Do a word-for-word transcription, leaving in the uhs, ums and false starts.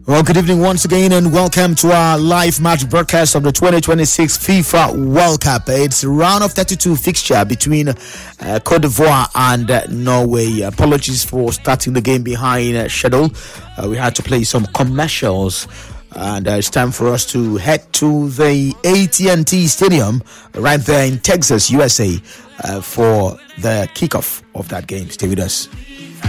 Well, good evening once again, and welcome to our live match broadcast of the twenty twenty-six FIFA World Cup. It's round of thirty-two fixture between uh, Cote d'Ivoire and uh, Norway. Apologies for starting the game behind uh, schedule. Uh, we had to play some commercials, and uh, it's time for us to head to the A T and T Stadium right there in Texas, U S A, uh, for the kickoff of that game. Stay with us.